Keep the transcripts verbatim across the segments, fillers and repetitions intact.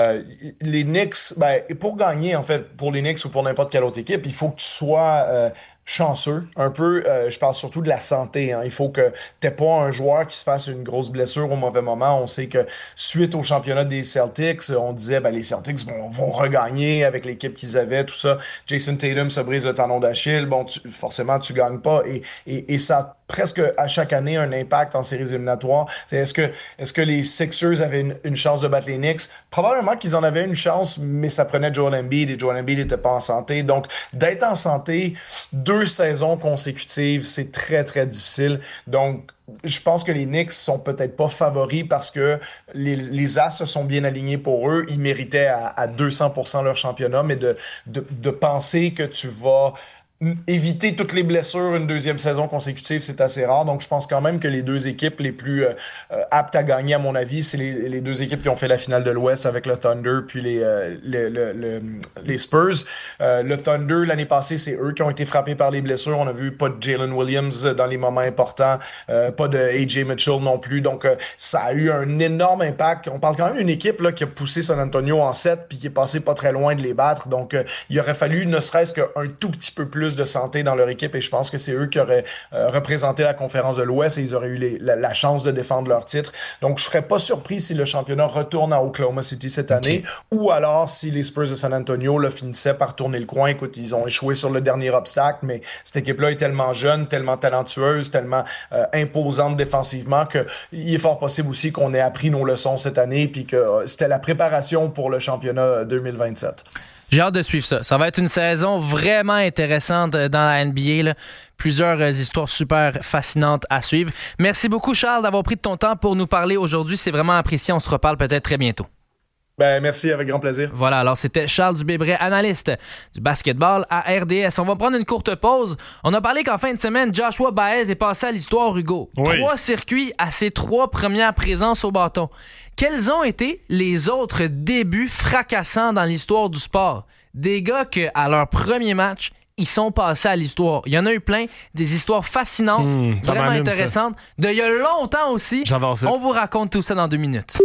Euh, les Knicks, ben, pour gagner, en fait, pour les Knicks ou pour n'importe quelle autre équipe, il faut que tu sois euh, chanceux. Un peu, euh, je parle surtout de la santé. Hein. Il faut que t'aies pas un joueur qui se fasse une grosse blessure au mauvais moment. On sait que suite au championnat des Celtics, on disait ben, les Celtics vont, vont regagner avec l'équipe qu'ils avaient, tout ça. Jason Tatum se brise le tendon d'Achille. Bon, tu, forcément, tu gagnes pas. Et, et, et ça a presque à chaque année un impact en séries éliminatoires. C'est, est-ce que, est-ce que les Sixers avaient une, une chance de battre les Knicks? Probablement qu'ils en avaient une chance, mais ça prenait Joel Embiid et Joel Embiid n'était pas en santé. Donc, d'être en santé deux saisons consécutives, c'est très, très difficile. Donc, je pense que les Knicks sont peut-être pas favoris parce que les, les As se sont bien alignés pour eux. Ils méritaient à, à deux cents pour cent leur championnat, mais de, de, de penser que tu vas éviter toutes les blessures une deuxième saison consécutive, c'est assez rare. Donc, je pense quand même que les deux équipes les plus euh, aptes à gagner, à mon avis, c'est les, les deux équipes qui ont fait la finale de l'Ouest avec le Thunder puis les, euh, le, le, le, les Spurs. Euh, le Thunder, l'année passée, c'est eux qui ont été frappés par les blessures. On a vu pas de Jalen Williams dans les moments importants, euh, pas de A J Mitchell non plus. Donc, euh, ça a eu un énorme impact. On parle quand même d'une équipe là, qui a poussé San Antonio en sept puis qui est passé pas très loin de les battre. Donc, euh, il aurait fallu ne serait-ce qu'un tout petit peu plus de santé dans leur équipe et je pense que c'est eux qui auraient euh, représenté la conférence de l'Ouest et ils auraient eu les, la, la chance de défendre leur titre. Donc, je serais pas surpris si le championnat retourne à Oklahoma City cette année okay. ou alors si les Spurs de San Antonio là, finissaient par tourner le coin. Écoute, ils ont échoué sur le dernier obstacle, mais cette équipe-là est tellement jeune, tellement talentueuse, tellement euh, imposante défensivement qu'il est fort possible aussi qu'on ait appris nos leçons cette année puis que euh, c'était la préparation pour le championnat deux mille vingt-sept. J'ai hâte de suivre ça. Ça va être une saison vraiment intéressante dans la N B A. Là. Plusieurs euh, histoires super fascinantes à suivre. Merci beaucoup, Charles, d'avoir pris de ton temps pour nous parler aujourd'hui. C'est vraiment apprécié. On se reparle peut-être très bientôt. Ben, merci, avec grand plaisir. Voilà, alors c'était Charles Dubébret, analyste du basketball à R D S. On va prendre une courte pause. On a parlé qu'en fin de semaine, Joshua Baez est passé à l'histoire, Hugo. Oui. Trois circuits à ses trois premières présences au bâton. Quels ont été les autres débuts fracassants dans l'histoire du sport? Des gars que, à leur premier match, ils sont passés à l'histoire. Il y en a eu plein, des histoires fascinantes, mmh, vraiment intéressantes. D'il y a longtemps aussi. J'adore ça. On vous raconte tout ça dans deux minutes.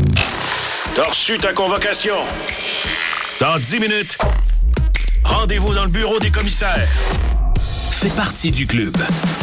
T'as reçu ta convocation. Dans dix minutes, rendez-vous dans le bureau des commissaires. Fais partie du club.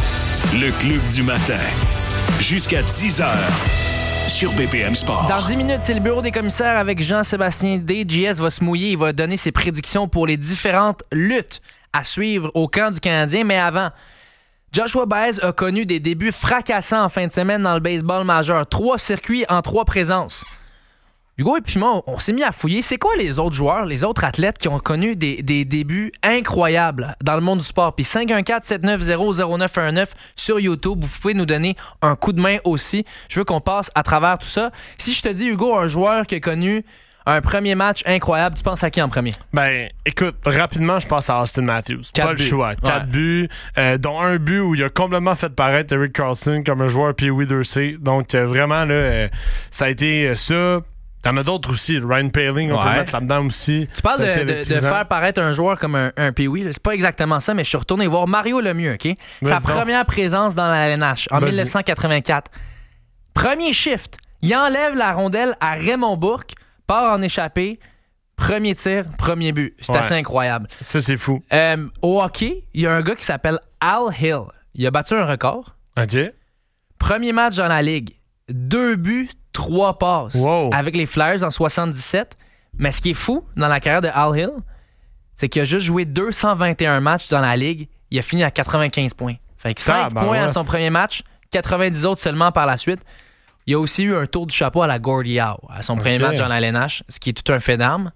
Le club du matin. Jusqu'à dix heures. Sur B P M Sport. Dans dix minutes, c'est le bureau des commissaires avec Jean-Sébastien D. J S va se mouiller. Il va donner ses prédictions pour les différentes luttes à suivre au camp du Canadien. Mais avant, Joshua Baez a connu des débuts fracassants en fin de semaine dans le baseball majeur. Trois circuits en trois présences. Hugo et puis moi, on s'est mis à fouiller. C'est quoi les autres joueurs, les autres athlètes qui ont connu des, des débuts incroyables dans le monde du sport? Puis cinq un quatre sept neuf zéro zéro neuf un neuf sur YouTube, vous pouvez nous donner un coup de main aussi. Je veux qu'on passe à travers tout ça. Si je te dis, Hugo, un joueur qui a connu un premier match incroyable, tu penses à qui en premier? Ben, écoute, rapidement, je pense à Austin Matthews. Pas le choix. Quatre ouais. buts, euh, dont un but où il a complètement fait paraître Erik Karlsson comme un joueur Pee Wee deux C. Donc, euh, vraiment, là, euh, ça a été euh, ça. T'en as d'autres aussi. Ryan Poehling, on ouais. peut le mettre là-dedans aussi. Tu parles de, de, de faire paraître un joueur comme un, un Pee-wee. C'est pas exactement ça, mais je suis retourné voir Mario Lemieux, OK? Sa donc. première présence dans la N H en Vas-y. dix-neuf cent quatre-vingt-quatre. Premier shift. Il enlève la rondelle à Raymond Bourque, part en échappée. Premier tir, premier but. C'est ouais. assez incroyable. Ça, c'est fou. Euh, au hockey, il y a un gars qui s'appelle Al Hill. Il a battu un record. OK. Premier match dans la Ligue. Deux buts, trois passes wow. avec les Flyers en soixante-dix-sept. Mais ce qui est fou dans la carrière de Al Hill, c'est qu'il a juste joué deux cent vingt et un matchs dans la Ligue. Il a fini à quatre-vingt-quinze points. Fait que cinq ah, ben points ouais. à son premier match, quatre-vingt-dix autres seulement par la suite. Il a aussi eu un tour du chapeau à la Gordie Howe à son okay. premier match dans la L N H, ce qui est tout un fait d'armes.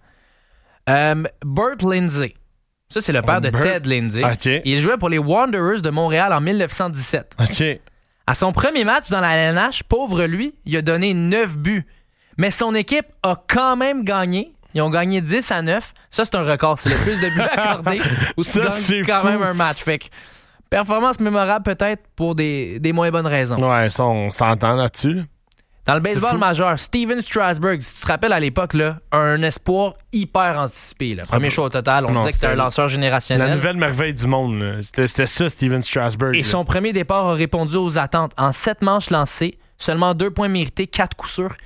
Euh, Bert Lindsay. Ça, c'est le père oh, de Bert. Ted Lindsay. Okay. Il jouait pour les Wanderers de Montréal en dix-neuf cent dix-sept. OK. À son premier match dans la L N H, pauvre lui, il a donné neuf buts. Mais son équipe a quand même gagné. Ils ont gagné dix à neuf. Ça, c'est un record. C'est le plus de buts accordés où tu gagnes quand fou. même un match. Fait que, performance mémorable peut-être pour des, des moins bonnes raisons. Ouais, ça, on s'entend là-dessus. Là. Dans le baseball majeur, Steven Strasburg, si tu te rappelles à l'époque, là, un espoir hyper anticipé. Là. Premier ah, show au total, on non, disait que c'était un lanceur générationnel. La nouvelle merveille du monde, c'était, c'était ça, Steven Strasburg. Et là. son premier départ a répondu aux attentes. En sept manches lancées, seulement deux points mérités, quatre coups sûrs,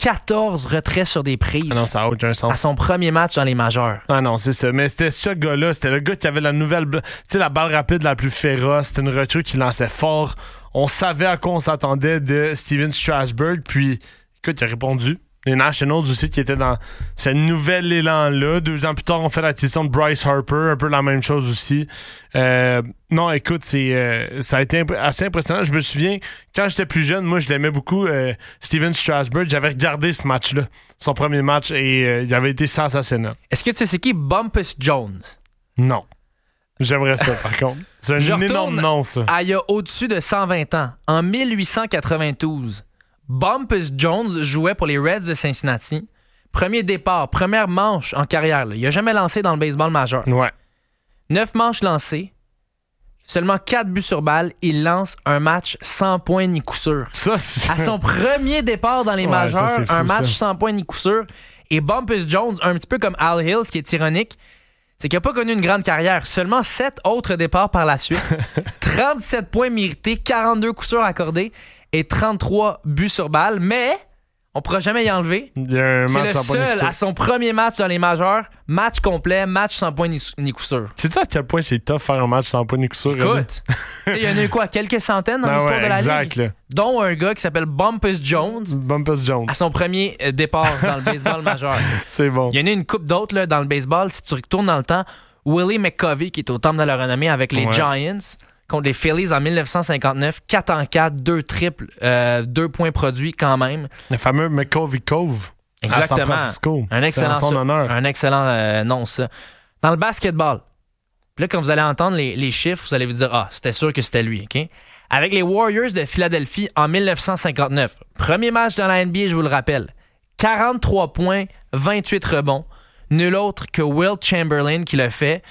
quatorze retraits sur des prises. Ah non, ça n'a aucun sens. À son premier match dans les majeurs. Ah non, c'est ça. Mais c'était ce gars-là. C'était le gars qui avait la nouvelle... Tu sais, la balle rapide la plus féroce. C'était une recrue qui lançait fort. On savait à quoi on s'attendait de Steven Strasburg. Puis, écoute, il a répondu. Les Nationals aussi qui étaient dans ce nouvel élan-là. Deux ans plus tard, on fait l'acquisition de Bryce Harper. Un peu la même chose aussi. Euh, non, écoute, c'est, euh, ça a été imp- assez impressionnant. Je me souviens, quand j'étais plus jeune, moi, je l'aimais beaucoup, euh, Steven Strasburg. J'avais regardé ce match-là, son premier match, et euh, il avait été sensationnel. Est-ce que tu sais c'est qui Bumpus Jones? Non. J'aimerais ça, par contre. C'est un Je énorme nom, ça. À il y a au-dessus de cent vingt ans. En dix-huit cent quatre-vingt-douze, Bumpus Jones jouait pour les Reds de Cincinnati. Premier départ, première manche en carrière. Là. Il n'a jamais lancé dans le baseball majeur. Ouais. Neuf manches lancées, seulement quatre buts sur balle. Il lance un match sans points ni coup sûr. Ça, c'est... À son premier départ dans les ouais, majeurs, ça, fou, un match ça. sans points ni coup sûr. Et Bumpus Jones, un petit peu comme Al Hill, ce qui est ironique, c'est qu'il n'a pas connu une grande carrière. Seulement sept autres départs par la suite. trente-sept points mérités, quarante-deux coups sûrs accordés et trente-trois buts sur balle. Mais on ne pourra jamais y enlever. Il y a un c'est match le sans point ni seul coup à son premier match dans les majeurs. Match complet, match sans point ni, ni coup sûr. Sais-tu à quel point c'est tough faire un match sans point ni coup sûr? Écoute, il y en a eu quoi? Quelques centaines dans Ah l'histoire ouais, de la exact, Ligue? là. Dont un gars qui s'appelle Bumpus Jones. Bumpus Jones. À son premier euh, départ dans le baseball majeur. C'est bon. Il y en a une couple d'autres là, dans le baseball. Si tu retournes dans le temps, Willie McCovey, qui est au temple de la renommée avec les ouais. Giants, contre les Phillies en dix-neuf cent cinquante-neuf. quatre en quatre, deux triples, euh, deux points produits quand même. Le fameux McCovey Cove. Exactement. À San Francisco. Un excellent, c'est en son honneur. Un excellent euh, nom, ça. Dans le basketball, puis là, quand vous allez entendre les, les chiffres, vous allez vous dire « Ah, c'était sûr que c'était lui. OK? » Avec les Warriors de Philadelphie en dix-neuf cent cinquante-neuf. Premier match dans la N B A, je vous le rappelle. quarante-trois points, vingt-huit rebonds. Nul autre que Wilt Chamberlain qui l'a fait.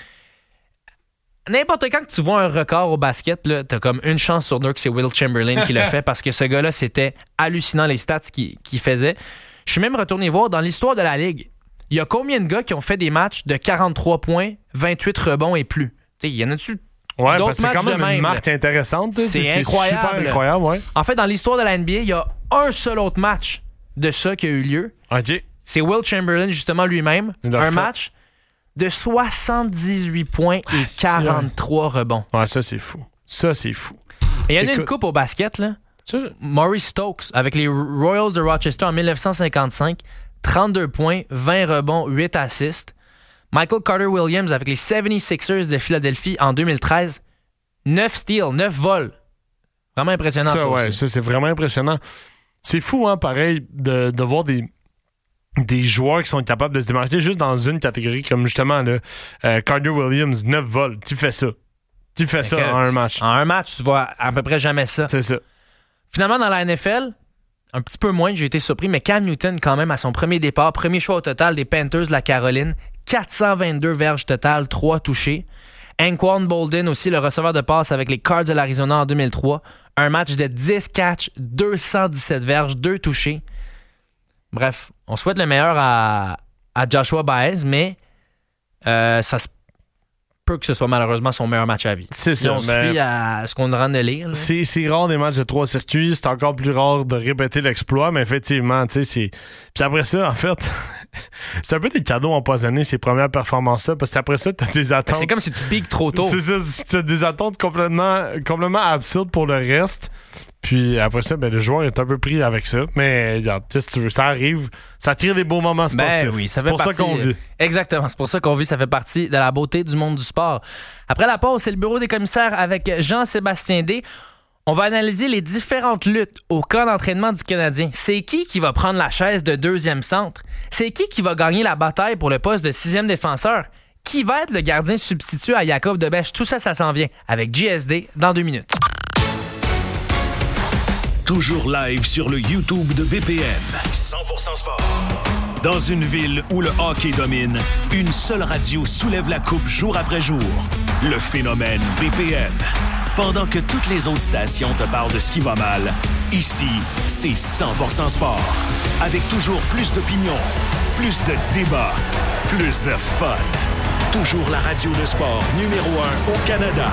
N'importe quand que tu vois un record au basket, là, t'as comme une chance sur deux que c'est Wilt Chamberlain qui l'a fait parce que ce gars-là, c'était hallucinant les stats qu'il, qu'il faisait. Je suis même retourné voir dans l'histoire de la Ligue. Il y a combien de gars qui ont fait des matchs de quarante-trois points, vingt-huit rebonds et plus? Il y en a-tu ouais, d'autres parce que c'est quand matchs même de une même, marque intéressante. C'est, c'est incroyable. super incroyable, ouais. En fait, dans l'histoire de la N B A, il y a un seul autre match de ça qui a eu lieu. OK. C'est Wilt Chamberlain, justement, lui-même. Il a un fait. match de soixante-dix-huit points et quarante-trois rebonds. Ouais, ça, c'est fou. Ça, c'est fou. Et il y en a Écoute, une coupe au basket, là. Ça, Maurice Stokes, avec les Royals de Rochester en dix-neuf cent cinquante-cinq. trente-deux points, vingt rebonds, huit assists. Michael Carter-Williams avec les soixante-sixers de Philadelphie en deux mille treize. neuf steals, neuf vols. Vraiment impressionnant, ça, ça ouais, aussi. ça, c'est vraiment impressionnant. C'est fou, hein, pareil, de, de voir des, des joueurs qui sont capables de se démarquer juste dans une catégorie, comme justement, là, euh, Carter-Williams, neuf vols. Tu fais ça. Tu fais ça en un match. En un match, tu vois à peu près jamais ça. C'est ça. Finalement, dans la N F L, un petit peu moins, j'ai été surpris, mais Cam Newton, quand même, à son premier départ, premier choix au total des Panthers de la Caroline, quatre cent vingt-deux verges totales, trois touchés. Anquan Boldin aussi, le receveur de passe avec les Cards de l'Arizona en deux mille trois. Un match de dix catchs, deux cent dix-sept verges, deux touchés. Bref, on souhaite le meilleur à, à Joshua Baez, mais euh, ça se peut que ce soit malheureusement son meilleur match à vie. C'est si ça, on se mais fie à ce qu'on est en train de lire. là. C'est, c'est rare des matchs de trois circuits, c'est encore plus rare de répéter l'exploit, mais effectivement, tu sais, c'est. Puis après ça, en fait, c'est un peu des cadeaux empoisonnés, ces premières performances-là, parce qu'après ça, t'as des attentes. C'est comme si tu piques trop tôt. C'est ça, t'as des attentes complètement, complètement absurdes pour le reste. Puis après ça, ben, le joueur est un peu pris avec ça. Mais regarde, si tu veux, ça arrive, ça tire des beaux moments sportifs. Ben oui, ça c'est fait pour partie, ça qu'on vit. Exactement, c'est pour ça qu'on vit. Ça fait partie de la beauté du monde du sport. Après la pause, c'est le bureau des commissaires avec Jean-Sébastien D. On va analyser les différentes luttes au camp d'entraînement du Canadien. C'est qui qui va prendre la chaise de deuxième centre? C'est qui qui va gagner la bataille pour le poste de sixième défenseur? Qui va être le gardien substitut à Jacob Debèche? Tout ça, ça s'en vient avec J S D dans deux minutes. Toujours live sur le YouTube de B P M. cent pour cent sport. Dans une ville où le hockey domine, une seule radio soulève la coupe jour après jour. Le phénomène B P M. Pendant que toutes les autres stations te parlent de ce qui va mal, ici, c'est cent pour cent sport. Avec toujours plus d'opinions, plus de débats, plus de fun. Toujours la radio de sport numéro un au Canada.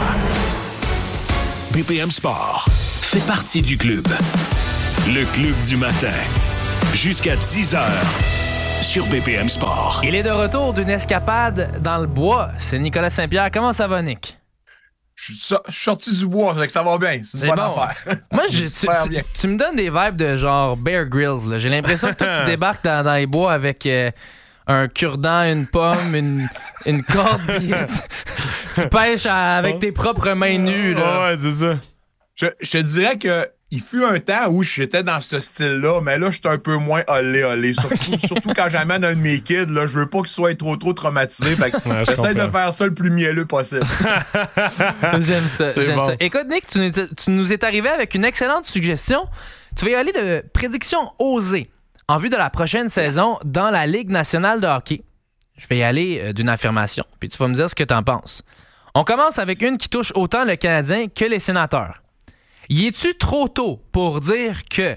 B P M Sport fait partie du club. Le club du matin. Jusqu'à dix heures sur B P M Sport. Il est de retour d'une escapade dans le bois. C'est Nicolas Saint-Pierre. Comment ça va, Nick? Je suis sorti du bois, ça, que ça va bien. C'est une C'est bonne bon. affaire. Moi, j'ai- tu, tu- tu me donnes des vibes de genre Bear Grylls. là. J'ai l'impression que toi, tu débarques dans, dans les bois avec euh, un cure-dent, une pomme, une, une corde, puis tu, tu pêches à- avec tes propres mains nues. Là. Ouais, c'est ça. Je, je te dirais que il fut un temps où j'étais dans ce style-là, mais là, je suis un peu moins olé olé. Surtout, surtout quand j'amène un de mes kids, là, je veux pas qu'il soit trop trop traumatisé. Fait que Ouais, je j'essaie de comprends. faire ça le plus mielleux possible. J'aime ça. C'est J'aime bon. ça. Écoute, Nick, tu, nous- tu nous es arrivé avec une excellente suggestion. Tu vas y aller de prédictions osées en vue de la prochaine saison dans la Ligue nationale de hockey. Je vais y aller euh, d'une affirmation, puis tu vas me dire ce que tu en penses. On commence avec une qui touche autant le Canadien que les Sénateurs. Y est-tu trop tôt pour dire que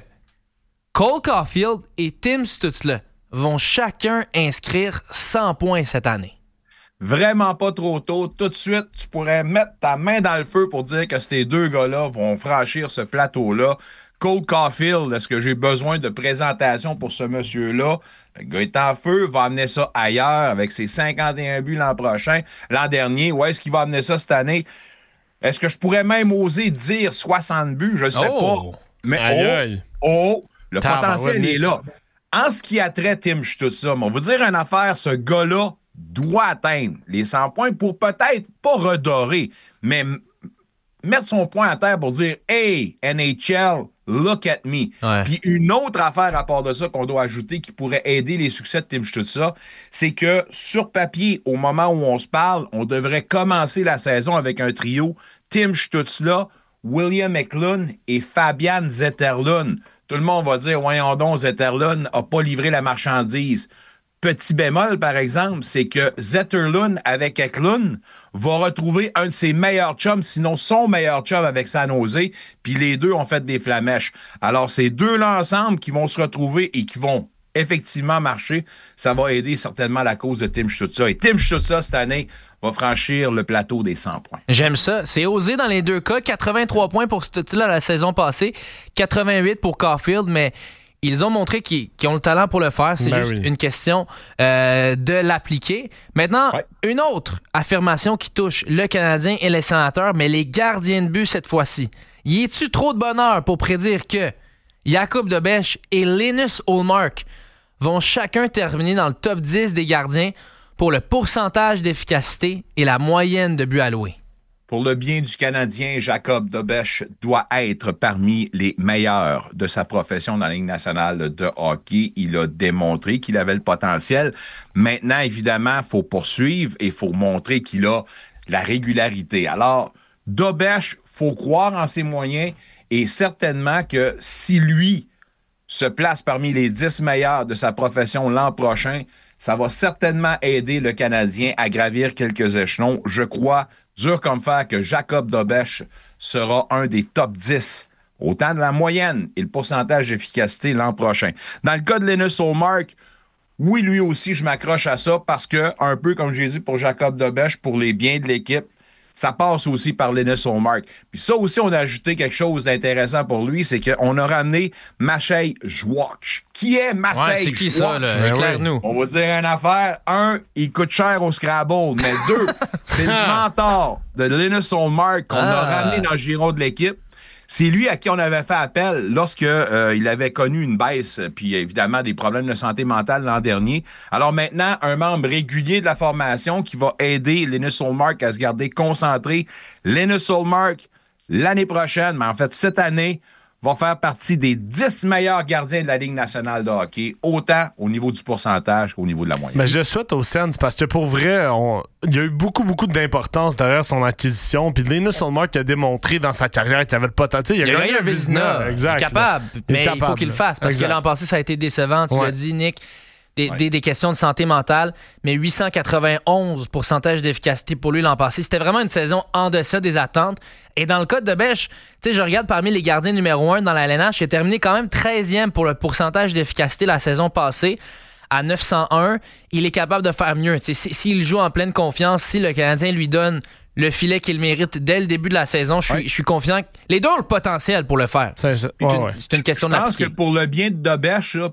Cole Caulfield et Tim Stützle vont chacun inscrire cent points cette année? Vraiment pas trop tôt. Tout de suite, tu pourrais mettre ta main dans le feu pour dire que ces deux gars-là vont franchir ce plateau-là. Cole Caulfield, est-ce que j'ai besoin de présentation pour ce monsieur-là? Le gars est en feu, va amener ça ailleurs avec ses cinquante et un buts l'an prochain. L'an dernier, où est-ce qu'il va amener ça cette année? Est-ce que je pourrais même oser dire soixante buts? Je ne sais Oh! pas. Mais Aïe, oh, aïe. oh, le Tabarouette, potentiel est là. En ce qui a trait Tim Stützle, on va vous dire une affaire, ce gars-là doit atteindre les cent points pour peut-être pas redorer, mais m- mettre son point à terre pour dire « Hey, N H L, look at me Ouais. ». Puis une autre affaire à part de ça qu'on doit ajouter qui pourrait aider les succès de Tim Stützle, c'est que sur papier, au moment où on se parle, on devrait commencer la saison avec un trio Tim Stützle, William Eklund et Fabian Zetterlund. Tout le monde va dire « Voyons donc, Zetterlund n'a pas livré la marchandise ». Petit bémol, par exemple, c'est que Zetterlund avec Eklund va retrouver un de ses meilleurs chums, sinon son meilleur chum avec San Jose, puis les deux ont fait des flamèches. Alors, ces deux-là ensemble qui vont se retrouver et qui vont effectivement marcher, ça va aider certainement la cause de Tim Stützle. Et Tim Stützle, cette année, va franchir le plateau des cent points. J'aime ça. C'est osé dans les deux cas. quatre-vingt-trois points pour Stützle la saison passée, quatre-vingt-huit pour Caulfield, mais ils ont montré qu'ils, qu'ils ont le talent pour le faire. C'est Ben juste oui. une question euh, de l'appliquer. Maintenant, Ouais. une autre affirmation qui touche le Canadien et les Sénateurs, mais les gardiens de but cette fois-ci. Y est-tu trop de bonheur pour prédire que Jakub Dobeš et Linus Ullmark vont chacun terminer dans le top dix des gardiens pour le pourcentage d'efficacité et la moyenne de buts alloués? Pour le bien du Canadien, Jakub Dobeš doit être parmi les meilleurs de sa profession dans la Ligue nationale de hockey. Il a démontré qu'il avait le potentiel. Maintenant, évidemment, il faut poursuivre et il faut montrer qu'il a la régularité. Alors, Dobeš, il faut croire en ses moyens et certainement que si lui se place parmi les dix meilleurs de sa profession l'an prochain, ça va certainement aider le Canadien à gravir quelques échelons. Je crois, dur comme fer, que Jakub Dobeš sera un des top dix, autant de la moyenne et le pourcentage d'efficacité l'an prochain. Dans le cas de Linus Ullmark, oui, lui aussi, je m'accroche à ça parce que, un peu comme j'ai dit pour Jakub Dobeš, pour les biens de l'équipe, ça passe aussi par Linus Ullmark. Puis ça aussi, on a ajouté quelque chose d'intéressant pour lui, c'est qu'on a ramené Maciej Żwacz. Qui est Maciej Ouais, c'est qui ça, là? Ben Éclaire-nous. On va dire une affaire. Un, il coûte cher au Scrabble. Mais deux, c'est le mentor de Linus Ullmark qu'on a Ah. ramené dans le giron de l'équipe. C'est lui à qui on avait fait appel lorsque euh, il avait connu une baisse, puis évidemment des problèmes de santé mentale l'an dernier. Alors maintenant, un membre régulier de la formation qui va aider Linus Ullmark à se garder concentré. Linus Ullmark, l'année prochaine, mais en fait cette année, va faire partie des dix meilleurs gardiens de la Ligue nationale de hockey, autant au niveau du pourcentage qu'au niveau de la moyenne. Mais je souhaite au Sens parce que pour vrai, on- il y a eu beaucoup, beaucoup d'importance derrière son acquisition. Puis Linus Ullmark a démontré dans sa carrière qu'il avait le potentiel. Il a gagné un Vézina. Exact. Il est capable, Il est mais il faut capable. qu'il le fasse parce Exact. que l'an passé, ça a été décevant. Tu Ouais. l'as dit, Nick. Des, Ouais. des, des questions de santé mentale, mais huit cent quatre-vingt-onze pourcentage d'efficacité pour lui l'an passé. C'était vraiment une saison en deçà des attentes. Et dans le cas de Dobeš, tu sais, je regarde parmi les gardiens numéro un dans la L N H, il a terminé quand même treizième pour le pourcentage d'efficacité la saison passée. À neuf cent un, il est capable de faire mieux. Tu sais, si- s'il joue en pleine confiance, si le Canadien lui donne le filet qu'il mérite dès le début de la saison, je suis, Ouais. je suis confiant que les deux ont le potentiel pour le faire. C'est ça. C'est Ouais, une, ouais. c'est une question Je pense d'appliquer. que pour le bien de Dobeš, là,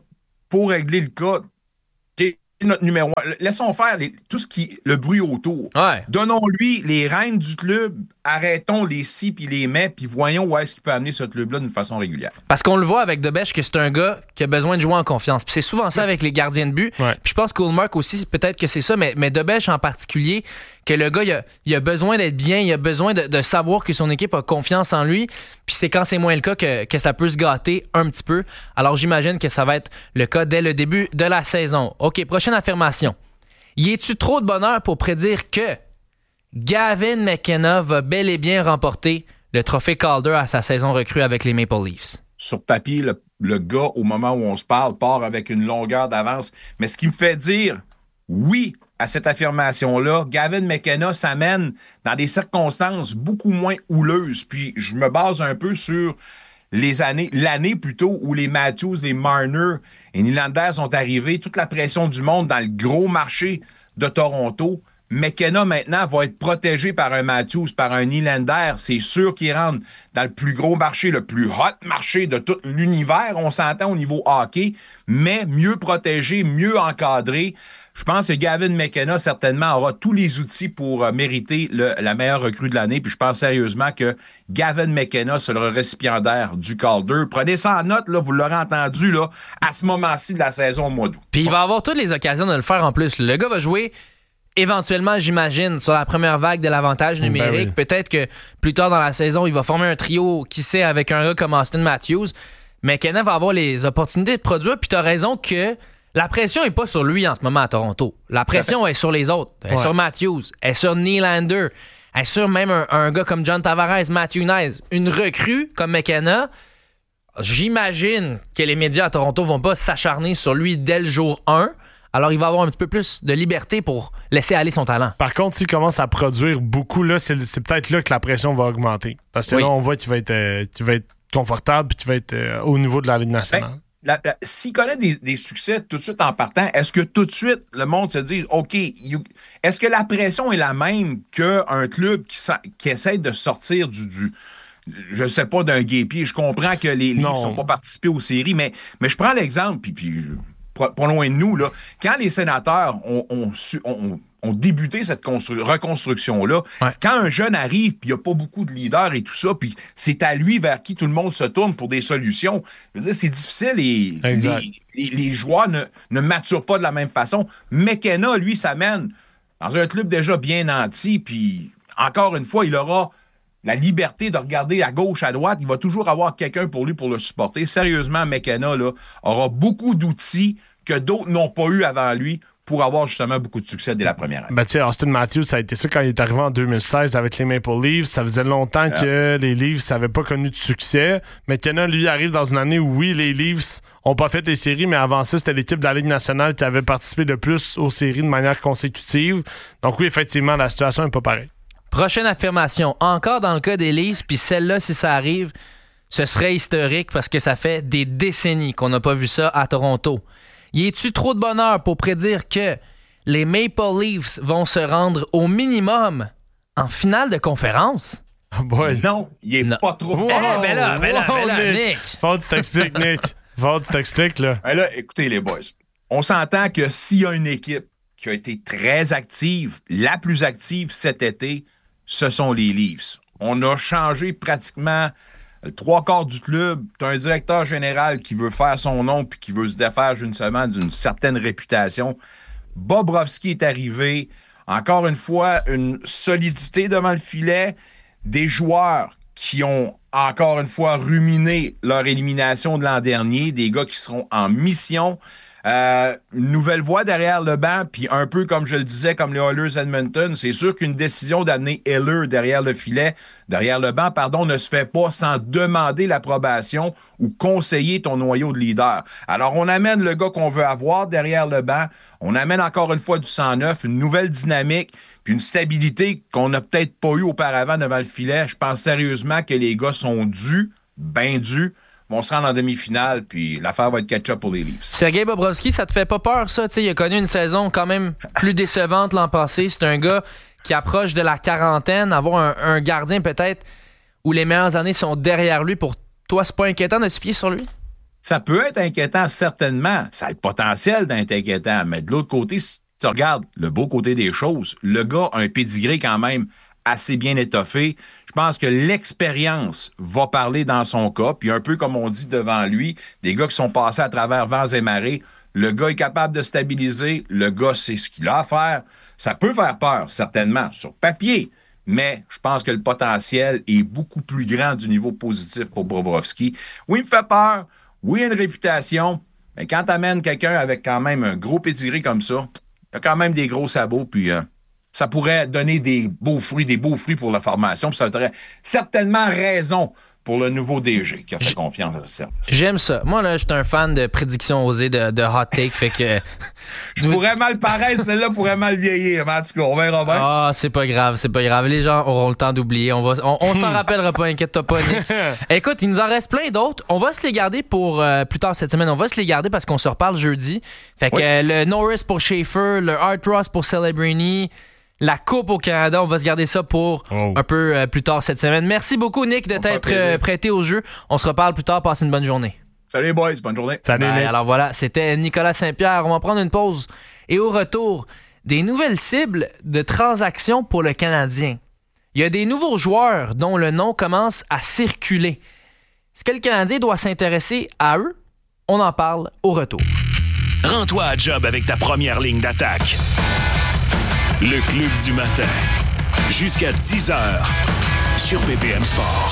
pour régler le cas, t'es notre numéro un. Laissons faire les, tout ce qui le bruit autour. Ouais. Donnons-lui les rênes du club, arrêtons les si puis les mais, puis voyons où est-ce qu'il peut amener ce club-là d'une façon régulière. Parce qu'on le voit avec Debèche que c'est un gars qui a besoin de jouer en confiance. Puis c'est souvent ça avec les gardiens de but. Ouais. Puis je pense qu'Ullmark aussi, peut-être que c'est ça, mais, mais Debèche en particulier, que le gars, il a, il a besoin d'être bien, il a besoin de, de savoir que son équipe a confiance en lui. Puis c'est quand c'est moins le cas que, que ça peut se gâter un petit peu. Alors j'imagine que ça va être le cas dès le début de la saison. OK, prochaine affirmation. Y es-tu trop de bonheur pour prédire que Gavin McKenna va bel et bien remporter le trophée Calder à sa saison recrue avec les Maple Leafs? Sur papier, le, le gars, au moment où on se parle, part avec une longueur d'avance. Mais ce qui me fait dire oui à cette affirmation-là, Gavin McKenna s'amène dans des circonstances beaucoup moins houleuses. Puis je me base un peu sur les années, l'année plutôt où les Matthews, les Marner et Nylander sont arrivés, toute la pression du monde dans le gros marché de Toronto. McKenna, maintenant, va être protégé par un Matthews, par un Nylander. C'est sûr qu'il rentre dans le plus gros marché, le plus hot marché de tout l'univers. On s'entend au niveau hockey, mais mieux protégé, mieux encadré. Je pense que Gavin McKenna, certainement, aura tous les outils pour euh, mériter le, la meilleure recrue de l'année. Puis je pense sérieusement que Gavin McKenna sera le récipiendaire du Calder. Prenez ça en note, là, vous l'aurez entendu là, à ce moment-ci de la saison au mois d'août. Puis il va avoir toutes les occasions de le faire en plus. Le gars va jouer éventuellement, j'imagine, sur la première vague de l'avantage numérique. Ben oui. Peut-être que plus tard dans la saison, il va former un trio, qui sait, avec un gars comme Austin Matthews. McKenna va avoir les opportunités de produire. Puis tu as raison que la pression n'est pas sur lui en ce moment à Toronto. La pression est sur les autres. Elle est ouais. sur Matthews, elle est sur Nylander, elle est sur même un, un gars comme John Tavares, Matthew Knies. Une recrue comme McKenna, j'imagine que les médias à Toronto vont pas s'acharner sur lui dès le jour un. Alors, il va avoir un petit peu plus de liberté pour laisser aller son talent. Par contre, s'il commence à produire beaucoup, là, c'est, c'est peut-être là que la pression va augmenter. Parce que oui. là, on voit qu'il va être, euh, qu'il va être confortable et qu'il va être euh, au niveau de la Ligue nationale. Ben, La, la, s'il connaît des, des succès tout de suite en partant, est-ce que tout de suite le monde se dit OK, you, est-ce que la pression est la même qu'un club qui, qui essaie de sortir du, du je sais pas, d'un guépier? Je comprends que les Leafs ne sont pas participés aux séries, mais, mais je prends l'exemple, puis, puis pas, pas loin de nous, là, quand les Sénateurs ont, ont, ont, ont débuté cette constru- reconstruction-là, ouais. quand un jeune arrive, puis il n'y a pas beaucoup de leaders et tout ça, puis c'est à lui vers qui tout le monde se tourne pour des solutions, je veux dire, c'est difficile et les, les, les joueurs ne, ne maturent pas de la même façon. McKenna, lui, s'amène dans un club déjà bien nanti, puis encore une fois, il aura la liberté de regarder à gauche, à droite. Il va toujours avoir quelqu'un pour lui pour le supporter. Sérieusement, McKenna là, aura beaucoup d'outils que d'autres n'ont pas eu avant lui pour avoir justement beaucoup de succès dès la première année. Ben, tu sais, Austin Matthews, ça a été ça quand il est arrivé en deux mille seize avec les Maple Leafs. Ça faisait longtemps yeah. que les Leafs n'avaient pas connu de succès. McKenna, lui, arrive dans une année où, oui, les Leafs n'ont pas fait les séries, mais avant ça, c'était l'équipe de la Ligue nationale qui avait participé le plus aux séries de manière consécutive. Donc oui, effectivement, la situation n'est pas pareille. Prochaine affirmation. Encore dans le cas des Leafs, puis celle-là, si ça arrive, ce serait historique parce que ça fait des décennies qu'on n'a pas vu ça à Toronto. Y es-tu trop de bonheur pour prédire que les Maple Leafs vont se rendre au minimum en finale de conférence? Oh boy. Non, il est non. pas trop. Wow. Eh, ben là, ben là, ben là, Nick. Faut que tu t'expliques, Nick. Faut que tu t'expliques, là. Ben là, écoutez, les boys. On s'entend que s'il y a une équipe qui a été très active, la plus active cet été, ce sont les Leafs. On a changé pratiquement le trois quarts du club. Tu as un directeur général qui veut faire son nom puis qui veut se défaire justement d'une certaine réputation. Bobrovski est arrivé. Encore une fois, une solidité devant le filet. Des joueurs qui ont encore une fois ruminé leur élimination de l'an dernier. Des gars qui seront en mission. Euh, une nouvelle voix derrière le banc, puis un peu comme je le disais, comme les Oilers Edmonton, c'est sûr qu'une décision d'amener Heller derrière le filet, derrière le banc, pardon, ne se fait pas sans demander l'approbation ou conseiller ton noyau de leader. Alors, on amène le gars qu'on veut avoir derrière le banc, on amène encore une fois du sang neuf, une nouvelle dynamique, puis une stabilité qu'on n'a peut-être pas eu auparavant devant le filet. Je pense sérieusement que les gars sont dus, bien dus, vont se rendre en demi-finale, puis l'affaire va être catch-up pour les Leafs. Sergei Bobrovski, ça te fait pas peur, ça? T'sais, il a connu une saison quand même plus décevante l'an passé. C'est un gars qui approche de la quarantaine. Avoir un, un gardien peut-être où les meilleures années sont derrière lui, pour toi, c'est pas inquiétant de se fier sur lui? Ça peut être inquiétant, certainement. Ça a le potentiel d'être inquiétant. Mais de l'autre côté, si tu regardes le beau côté des choses, le gars a un pédigré quand même assez bien étoffé. Je pense que l'expérience va parler dans son cas. Puis un peu comme on dit devant lui, des gars qui sont passés à travers vents et marées, le gars est capable de stabiliser. Le gars sait ce qu'il a à faire. Ça peut faire peur, certainement, sur papier. Mais je pense que le potentiel est beaucoup plus grand du niveau positif pour Bobrovsky. Oui, il me fait peur. Oui, il a une réputation. Mais quand tu amènes quelqu'un avec quand même un gros pédigré comme ça, il a quand même des gros sabots. Puis euh, ça pourrait donner des beaux fruits, des beaux fruits pour la formation. Puis ça aurait certainement raison pour le nouveau D G qui a fait confiance à ce service. J'aime ça. Moi, là, je suis un fan de prédictions osées, de, de hot take, fait que... je pourrais mal paraître, celle-là pourrait mal vieillir, mais en tout cas, on verra bien. Ah, c'est pas grave, c'est pas grave. Les gens auront le temps d'oublier. On, va, on, on s'en rappellera pas, inquiète-toi pas, Nick. Écoute, il nous en reste plein d'autres. On va se les garder pour euh, plus tard cette semaine. On va se les garder parce qu'on se reparle jeudi. Fait que oui. euh, le Norris pour Schaefer, le Art Ross pour Celebrini, la Coupe au Canada, on va se garder ça pour oh. un peu euh, plus tard cette semaine. Merci beaucoup, Nick, de t'être euh, prêté au jeu. On se reparle plus tard. Passez une bonne journée. Salut les boys, bonne journée. Salut ben, Nick. Alors voilà, c'était Nicolas Saint-Pierre. On va prendre une pause. Et au retour, des nouvelles cibles de transactions pour le Canadien. Il y a des nouveaux joueurs dont le nom commence à circuler. Est-ce que le Canadien doit s'intéresser à eux? On en parle au retour. Rends-toi à job avec ta première ligne d'attaque. Le Club du matin. Jusqu'à dix heures sur B P M Sport.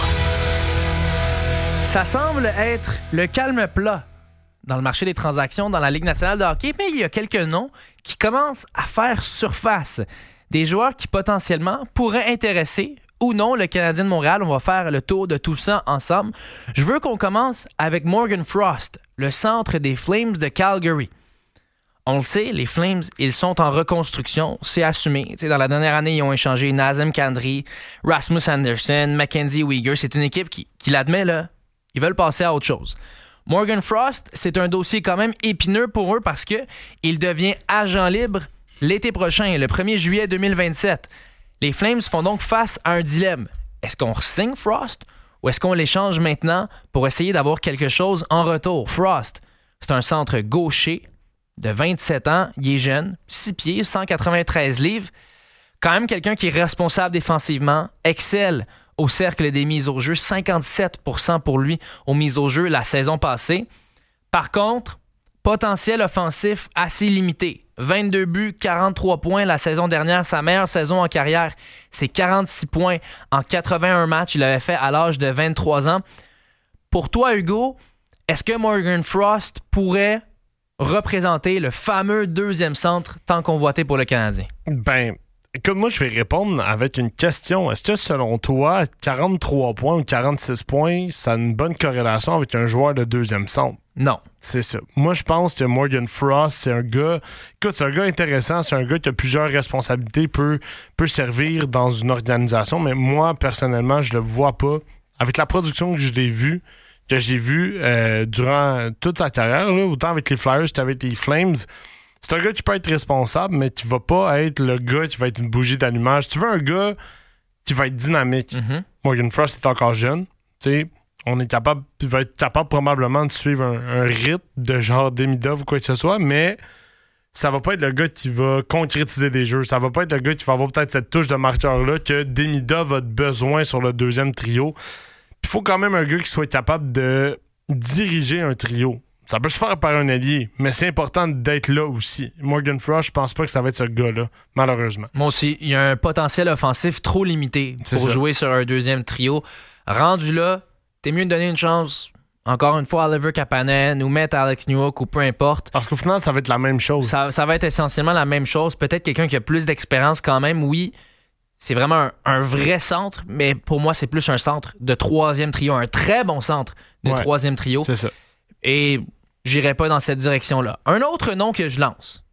Ça semble être le calme plat dans le marché des transactions dans la Ligue nationale de hockey, mais il y a quelques noms qui commencent à faire surface. Des joueurs qui potentiellement pourraient intéresser ou non le Canadien de Montréal. On va faire le tour de tout ça ensemble. Je veux qu'on commence avec Morgan Frost, le centre des Flames de Calgary. On le sait, les Flames, ils sont en reconstruction, c'est assumé. T'sais, dans la dernière année, ils ont échangé Nazem Kadri, Rasmus Anderson, Mackenzie Weegar. C'est une équipe qui, qui l'admet, là, ils veulent passer à autre chose. Morgan Frost, c'est un dossier quand même épineux pour eux parce que il devient agent libre l'été prochain, le premier juillet deux mille vingt-sept. Les Flames font donc face à un dilemme. Est-ce qu'on signe Frost ou est-ce qu'on l'échange maintenant pour essayer d'avoir quelque chose en retour? Frost, c'est un centre gaucher de vingt-sept ans, il est jeune, six pieds, cent quatre-vingt-treize livres. Quand même quelqu'un qui est responsable défensivement, excelle au cercle des mises au jeu, cinquante-sept pour cent pour lui aux mises au jeu la saison passée. Par contre, potentiel offensif assez limité. vingt-deux buts, quarante-trois points la saison dernière, sa meilleure saison en carrière, c'est quarante-six points en quatre-vingt-un matchs. Il l'avait fait à l'âge de vingt-trois ans. Pour toi, Hugo, est-ce que Morgan Frost pourrait représenter le fameux deuxième centre tant convoité pour le Canadien? Ben, écoute, moi, je vais répondre avec une question. Est-ce que, selon toi, quarante-trois points ou quarante-six points, ça a une bonne corrélation avec un joueur de deuxième centre? Non. C'est ça. Moi, je pense que Morgan Frost, c'est un gars... Écoute, c'est un gars intéressant. C'est un gars qui a plusieurs responsabilités, peut, peut servir dans une organisation. Mais moi, personnellement, je le vois pas. Avec la production que je l'ai vue, que j'ai vu euh, durant toute sa carrière, là, autant avec les Flyers qu'avec les Flames, c'est un gars qui peut être responsable, mais qui va pas être le gars qui va être une bougie d'allumage. Tu veux un gars qui va être dynamique. Mm-hmm. Morgan Frost est encore jeune. T'sais, on est capable, il va être capable probablement de suivre un, un rythme de genre Demidov ou quoi que ce soit, mais ça va pas être le gars qui va concrétiser des jeux. Ça va pas être le gars qui va avoir peut-être cette touche de marqueur-là que Demidov a besoin sur le deuxième trio. Il faut quand même un gars qui soit capable de diriger un trio. Ça peut se faire par un allié, mais c'est important d'être là aussi. Morgan Frost, je pense pas que ça va être ce gars-là, malheureusement. Moi aussi, il y a un potentiel offensif trop limité c'est pour ça. Jouer sur un deuxième trio. Rendu là, t'es mieux de donner une chance, encore une fois, à Oliver Kapanen ou mettre Alex Newhook ou peu importe. Parce qu'au final, ça va être la même chose. Ça, ça va être essentiellement la même chose. Peut-être quelqu'un qui a plus d'expérience quand même, oui. C'est vraiment un, un vrai centre, mais pour moi, c'est plus un centre de troisième trio, un très bon centre de ouais, troisième trio. C'est ça. Et j'irai pas dans cette direction-là. Un autre nom que je lance,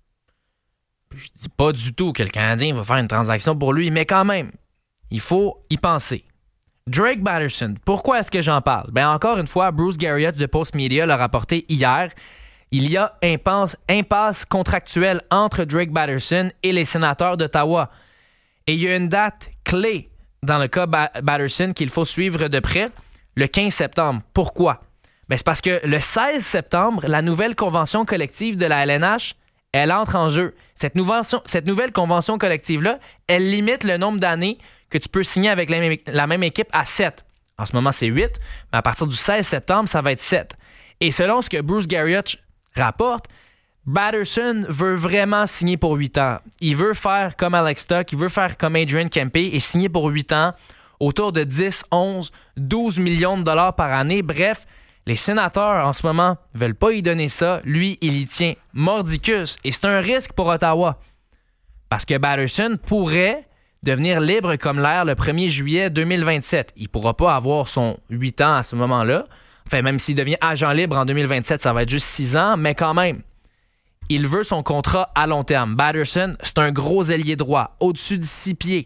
je dis pas du tout que le Canadien va faire une transaction pour lui, mais quand même, il faut y penser. Drake Batterson, pourquoi est-ce que j'en parle? Ben encore une fois, Bruce Garriott de Post Media l'a rapporté hier. Il y a impasse, impasse contractuelle entre Drake Batterson et les Sénateurs d'Ottawa. Et il y a une date clé dans le cas Batterson qu'il faut suivre de près, le quinze septembre. Pourquoi? Ben, c'est parce que le seize septembre, la nouvelle convention collective de la L N H, elle entre en jeu. Cette, nouvelle, cette nouvelle convention collective-là, elle limite le nombre d'années que tu peux signer avec la même, la même équipe à sept. En ce moment, c'est huit, mais à partir du seize septembre, ça va être sept. Et selon ce que Bruce Garrioch rapporte, Batterson veut vraiment signer pour huit ans. Il veut faire comme Alex Tuck, il veut faire comme Adrian Kempe et signer pour huit ans autour de dix, onze, douze millions de dollars par année. Bref, les sénateurs, en ce moment, ne veulent pas y donner ça. Lui, il y tient mordicus. Et c'est un risque pour Ottawa. Parce que Batterson pourrait devenir libre comme l'air le premier juillet deux mille vingt-sept. Il ne pourra pas avoir son huit ans à ce moment-là. Enfin, même s'il devient agent libre en deux mille vingt-sept, ça va être juste six ans, mais quand même. Il veut son contrat à long terme. Batterson, c'est un gros ailier droit, au-dessus de six pieds,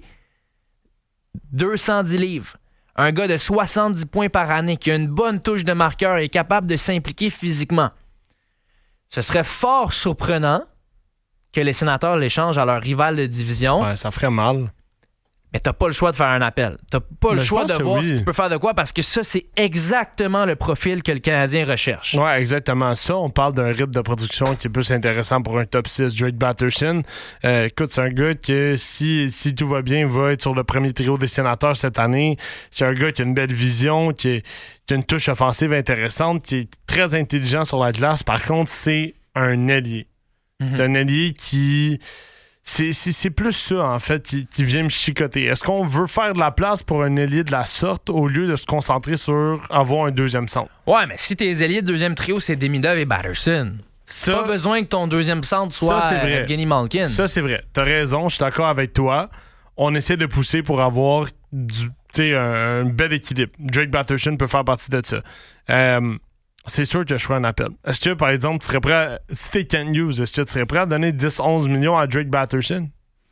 deux cent dix livres. Un gars de soixante-dix points par année qui a une bonne touche de marqueur et est capable de s'impliquer physiquement. Ce serait fort surprenant que les Sénateurs l'échangent à leur rival de division. Ouais, ça ferait mal. Mais t'as pas le choix de faire un appel. T'as pas le Mais choix de voir oui. si tu peux faire de quoi, parce que ça, c'est exactement le profil que le Canadien recherche. Ouais, exactement ça. On parle d'un rythme de production qui est plus intéressant pour un top six, Drake Batterson. Euh, écoute, c'est un gars qui, si, si tout va bien, va être sur le premier trio des Sénateurs cette année. C'est un gars qui a une belle vision, qui, est, qui a une touche offensive intéressante, qui est très intelligent sur la glace. Par contre, c'est un ailier. Mm-hmm. C'est un ailier qui... C'est, c'est, c'est plus ça, en fait, qui, qui vient me chicoter. Est-ce qu'on veut faire de la place pour un ailier de la sorte au lieu de se concentrer sur avoir un deuxième centre? Ouais, mais si tes ailiers de deuxième trio, c'est Demidov et Batterson, ça, pas besoin que ton deuxième centre soit ça, c'est vrai. Evgeny Malkin. Ça, c'est vrai. T'as raison, je suis d'accord avec toi. On essaie de pousser pour avoir du, un, un bel équilibre. Drake Batterson peut faire partie de ça. Euh... C'est sûr que je ferai un appel. Est-ce que, par exemple, tu serais prêt à, si t'es Kent Hughes, est-ce que tu serais prêt à donner dix à onze millions à Drake Batterson?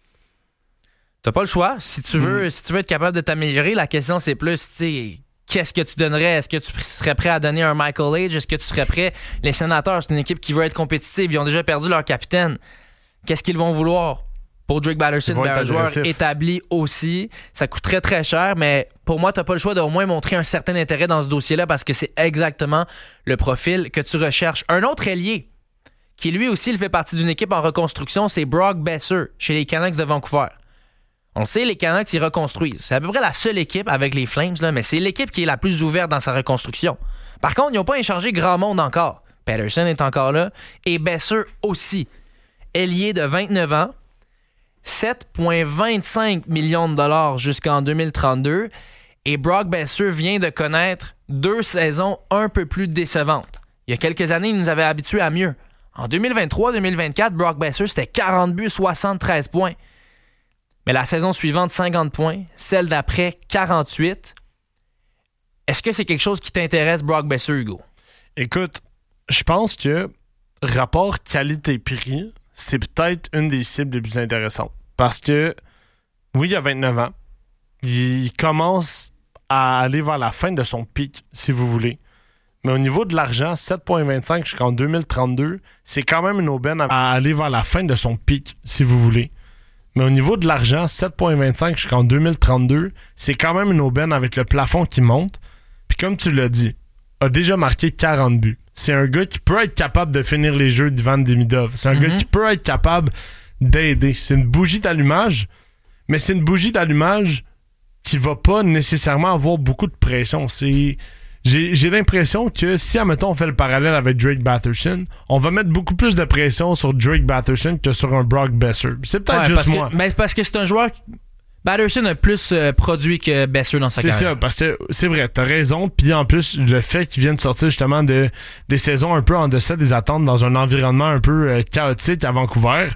T'as pas le choix. Si tu veux, mm. si tu veux être capable de t'améliorer, la question, c'est plus, tu sais, qu'est-ce que tu donnerais? Est-ce que tu serais prêt à donner un Michael Age? Est-ce que tu serais prêt? Les Sénateurs, c'est une équipe qui veut être compétitive. Ils ont déjà perdu leur capitaine. Qu'est-ce qu'ils vont vouloir? Pour Drake Batterson, ben, un joueur établi aussi. Ça coûte très, très cher, mais pour moi, tu n'as pas le choix d'au moins montrer un certain intérêt dans ce dossier-là parce que c'est exactement le profil que tu recherches. Un autre ailier, qui lui aussi il fait partie d'une équipe en reconstruction, c'est Brock Besser, chez les Canucks de Vancouver. On le sait, les Canucks, ils reconstruisent. C'est à peu près la seule équipe avec les Flames, là, mais c'est l'équipe qui est la plus ouverte dans sa reconstruction. Par contre, ils n'ont pas échangé grand monde encore. Patterson est encore là, et Besser aussi. Ailier de vingt-neuf ans, sept virgule vingt-cinq millions de dollars jusqu'en deux mille trente-deux. Et Brock Besser vient de connaître deux saisons un peu plus décevantes. Il y a quelques années, il nous avait habitués à mieux. En deux mille vingt-trois deux mille vingt-quatre, Brock Besser, c'était quarante buts, soixante-treize points. Mais la saison suivante, cinquante points. Celle d'après, quarante-huit. Est-ce que c'est quelque chose qui t'intéresse, Brock Besser, Hugo? Écoute, je pense que rapport qualité-prix, c'est peut-être une des cibles les plus intéressantes. Parce que, oui, il a vingt-neuf ans. Il commence à aller vers la fin de son pic, si vous voulez. Mais au niveau de l'argent, sept virgule vingt-cinq jusqu'en deux mille trente-deux, c'est quand même une aubaine à aller vers la fin de son pic, si vous voulez. Mais au niveau de l'argent, sept virgule vingt-cinq jusqu'en deux mille trente-deux, c'est quand même une aubaine avec le plafond qui monte. Puis comme tu l'as dit, a déjà marqué quarante buts. C'est un gars qui peut être capable de finir les jeux d'Ivan Demidov. C'est un mm-hmm. gars qui peut être capable d'aider. C'est une bougie d'allumage, mais c'est une bougie d'allumage qui va pas nécessairement avoir beaucoup de pression. C'est... J'ai, j'ai l'impression que si, admettons, on fait le parallèle avec Drake Batterson, on va mettre beaucoup plus de pression sur Drake Batterson que sur un Brock Besser. C'est peut-être ouais, juste parce moi. Que, mais parce que c'est un joueur... Qui... Batterson a plus euh, produit que Besser dans sa c'est carrière. C'est ça, parce que c'est vrai, t'as raison. Puis en plus, le fait qu'il vienne sortir justement de, des saisons un peu en deçà des attentes dans un environnement un peu euh, chaotique à Vancouver,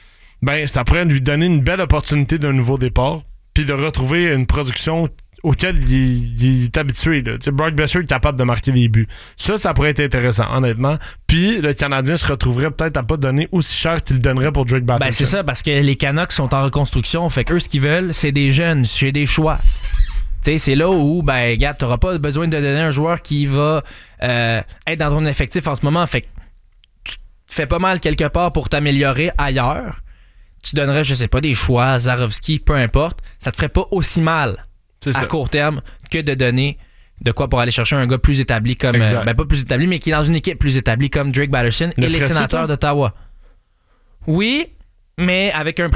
ben ça pourrait lui donner une belle opportunité d'un nouveau départ, puis de retrouver une production auquel il, il est habitué. Là. Brock Besser est capable de marquer des buts. Ça, ça pourrait être intéressant, honnêtement. Puis le Canadien se retrouverait peut-être à pas donner aussi cher qu'il donnerait pour Drake Batterson. Ben, c'est ça, parce que les Canucks sont en reconstruction. Fait qu'eux, ce qu'ils veulent, c'est des jeunes, c'est des choix. T'sais, c'est là où, ben, regarde, t'auras pas besoin de donner un joueur qui va euh, être dans ton effectif en ce moment. Fait que tu te fais pas mal quelque part pour t'améliorer ailleurs. Tu donnerais, je sais pas, des choix, Zarovski, peu importe. Ça te ferait pas aussi mal. C'est à ça. Court terme que de donner de quoi pour aller chercher un gars plus établi comme... Euh, ben pas plus établi, mais qui est dans une équipe plus établie comme Drake Batherson et les sénateurs d'Ottawa. Oui, mais avec un